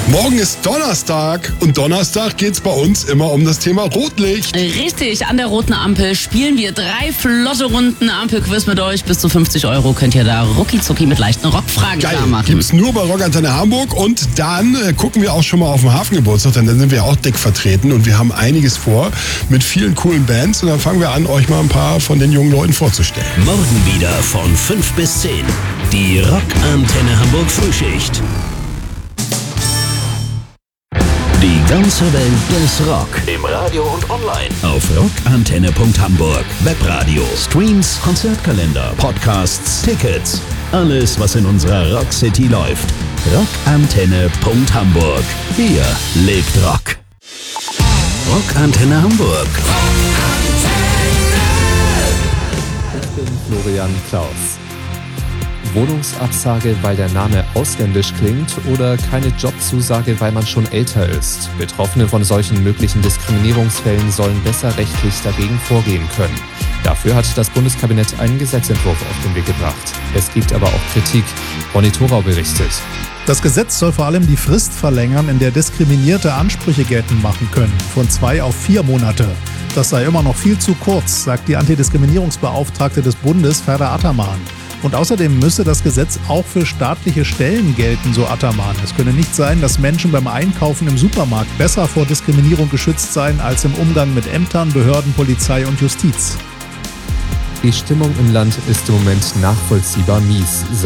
Morgen ist Donnerstag und Donnerstag geht's bei uns immer um das Thema Rotlicht. Richtig, an der roten Ampel spielen wir 3 flotte Runden Ampelquiz mit euch. Bis zu 50 € könnt ihr da rucki-zucki mit leichten Rockfragen Geil, klar machen. gibt's nur bei Rockantenne Hamburg und dann gucken wir auch schon mal auf den Hafengeburtstag, denn dann sind wir auch dick vertreten und wir haben einiges vor mit vielen coolen Bands und dann fangen wir an, euch mal ein paar von den jungen Leuten vorzustellen. Morgen wieder von 5 bis 10. Die Rockantenne Hamburg Frühschicht. Die ganze Welt des Rock. Im Radio und online. Auf rockantenne.hamburg. Webradio, Streams, Konzertkalender, Podcasts, Tickets. Alles, was in unserer Rockcity läuft. Rockantenne.hamburg. Hier lebt Rock. Rockantenne Hamburg. Ich bin Florian Klaus. Wohnungsabsage, weil der Name ausländisch klingt, oder keine Jobzusage, weil man schon älter ist. Betroffene von solchen möglichen Diskriminierungsfällen sollen besser rechtlich dagegen vorgehen können. Dafür hat das Bundeskabinett einen Gesetzentwurf auf den Weg gebracht. Es gibt aber auch Kritik. Ronny Thorau berichtet. Das Gesetz soll vor allem die Frist verlängern, in der Diskriminierte Ansprüche geltend machen können, von 2 auf 4 Monate. Das sei immer noch viel zu kurz, sagt die Antidiskriminierungsbeauftragte des Bundes, Ferda Ataman. Und außerdem müsse das Gesetz auch für staatliche Stellen gelten, so Ataman. Es könne nicht sein, dass Menschen beim Einkaufen im Supermarkt besser vor Diskriminierung geschützt seien als im Umgang mit Ämtern, Behörden, Polizei und Justiz. Die Stimmung im Land ist im Moment nachvollziehbar mies,